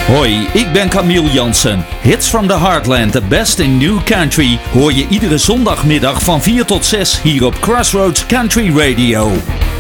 Hoi, ik ben Camille Jansen. Hits from the Heartland, the best in new country, hoor je iedere zondagmiddag van 4 tot 6 hier op Crossroads Country Radio.